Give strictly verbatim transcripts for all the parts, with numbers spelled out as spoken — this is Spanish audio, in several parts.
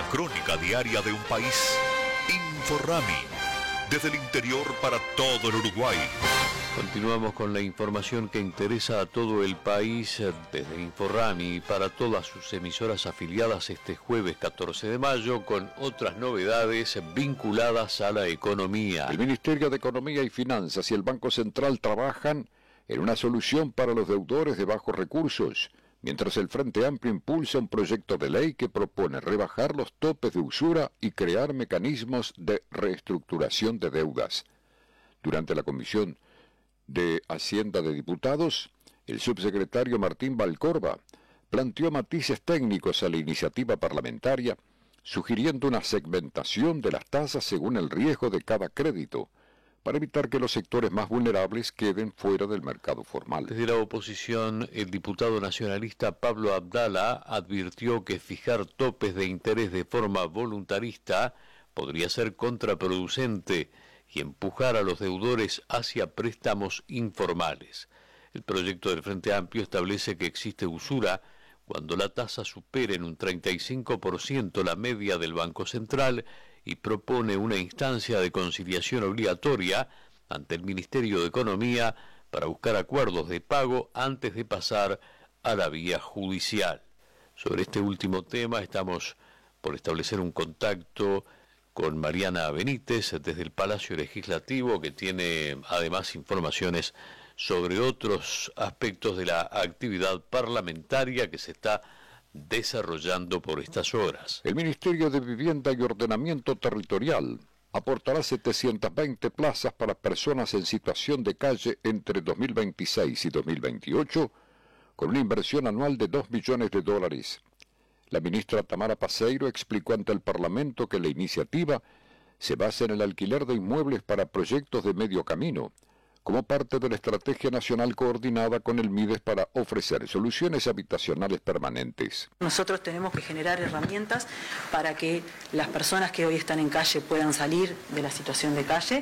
crónica diaria de un país. Inforrami, desde el interior para todo el Uruguay. Continuamos con la información que interesa a todo el país desde Inforrami para todas sus emisoras afiliadas este jueves catorce de mayo con otras novedades vinculadas a la economía. El Ministerio de Economía y Finanzas y el Banco Central trabajan en una solución para los deudores de bajos recursos, mientras el Frente Amplio impulsa un proyecto de ley que propone rebajar los topes de usura y crear mecanismos de reestructuración de deudas. Durante la Comisión de Hacienda de Diputados, el subsecretario Martín Valcorba planteó matices técnicos a la iniciativa parlamentaria, sugiriendo una segmentación de las tasas según el riesgo de cada crédito, para evitar que los sectores más vulnerables queden fuera del mercado formal. Desde la oposición, el diputado nacionalista Pablo Abdala advirtió que fijar topes de interés de forma voluntarista podría ser contraproducente y empujar a los deudores hacia préstamos informales. El proyecto del Frente Amplio establece que existe usura cuando la tasa supere en un treinta y cinco por ciento la media del Banco Central y propone una instancia de conciliación obligatoria ante el Ministerio de Economía para buscar acuerdos de pago antes de pasar a la vía judicial. Sobre este último tema estamos por establecer un contacto con Mariana Benítez desde el Palacio Legislativo, que tiene además informaciones sobre otros aspectos de la actividad parlamentaria que se está desarrollando por estas horas. El Ministerio de Vivienda y Ordenamiento Territorial aportará setecientas veinte plazas para personas en situación de calle entre dos mil veintiséis y dos mil veintiocho, con una inversión anual de dos millones de dólares. La ministra Tamara Paseiro explicó ante el Parlamento que la iniciativa se basa en el alquiler de inmuebles para proyectos de medio camino, como parte de la Estrategia Nacional Coordinada con el MIDES para ofrecer soluciones habitacionales permanentes. Nosotros tenemos que generar herramientas para que las personas que hoy están en calle puedan salir de la situación de calle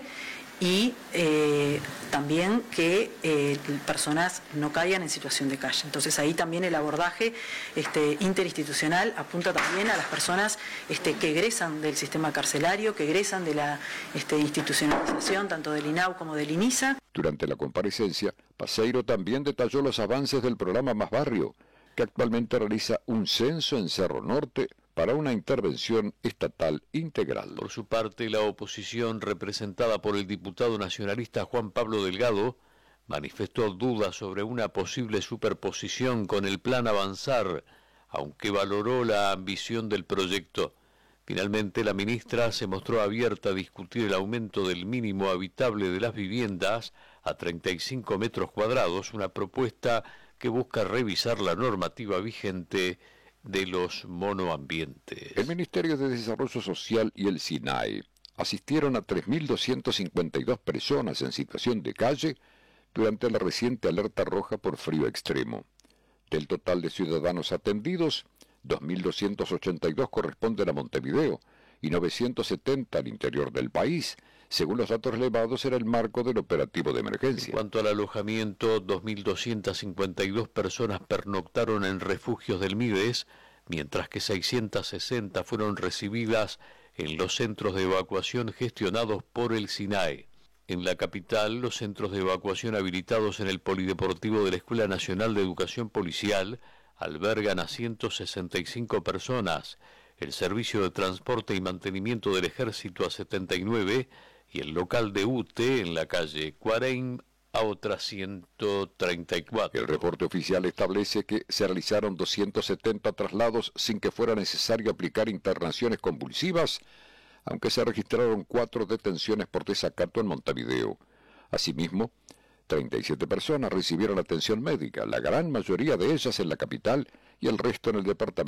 y eh, también que eh, personas no caigan en situación de calle. Entonces ahí también el abordaje este, interinstitucional apunta también a las personas este, que egresan del sistema carcelario, que egresan de la este, institucionalización tanto del I N A U como del INISA. Durante la comparecencia, Paseiro también detalló los avances del programa Más Barrio, que actualmente realiza un censo en Cerro Norte para una intervención estatal integral. Por su parte, la oposición, representada por el diputado nacionalista Juan Pablo Delgado, manifestó dudas sobre una posible superposición con el Plan Avanzar, aunque valoró la ambición del proyecto. Finalmente, la ministra se mostró abierta a discutir el aumento del mínimo habitable de las viviendas a treinta y cinco metros cuadrados, una propuesta que busca revisar la normativa vigente de los monoambientes. El Ministerio de Desarrollo Social y el SINAE asistieron a tres mil doscientas cincuenta y dos personas en situación de calle durante la reciente alerta roja por frío extremo. Del total de ciudadanos atendidos, dos mil doscientos ochenta y dos corresponden a Montevideo y novecientos setenta al interior del país, según los datos relevados en el marco del operativo de emergencia. En cuanto al alojamiento, dos mil doscientas cincuenta y dos personas pernoctaron en refugios del MIDES, mientras que seiscientas sesenta fueron recibidas en los centros de evacuación gestionados por el SINAE. En la capital, los centros de evacuación habilitados en el Polideportivo de la Escuela Nacional de Educación Policial albergan a ciento sesenta y cinco personas, el Servicio de Transporte y Mantenimiento del Ejército a setenta y nueve y el local de U T E en la calle Cuareim a otras ciento treinta y cuatro. El reporte oficial establece que se realizaron doscientos setenta traslados sin que fuera necesario aplicar internaciones convulsivas, aunque se registraron cuatro detenciones por desacato en Montevideo. Asimismo, treinta y siete personas recibieron atención médica, la gran mayoría de ellas en la capital y el resto en el departamento